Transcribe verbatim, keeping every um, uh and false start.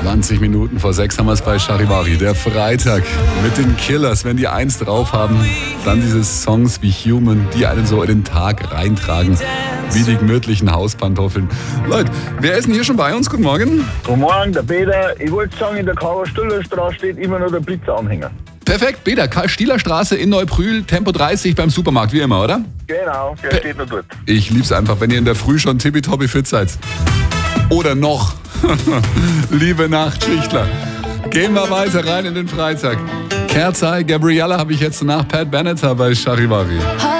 zwanzig Minuten vor sechs haben wir es bei Charivari. Der Freitag mit den Killers. Wenn die eins drauf haben, dann diese Songs wie Human, die einen so in den Tag reintragen, wie die gemütlichen Hauspantoffeln. Leute, wer ist denn hier schon bei uns? Guten Morgen. Guten Morgen, der Peter. Ich wollte sagen, in der Karl-Stiller-Straße steht immer noch der Pizza-Anhänger. Perfekt, Peter. Karl-Stiller-Straße in Neubrühl, Tempo dreißig beim Supermarkt, wie immer, oder? Genau, der Pe- steht noch dort. Ich lieb's einfach, wenn ihr in der Früh schon tippitoppi fit seid. Oder noch. Liebe Nachtschichtler. Gehen wir weiter rein in den Freitag. Kerzai, Gabriella habe ich jetzt nach Pat Benatar bei Charivari.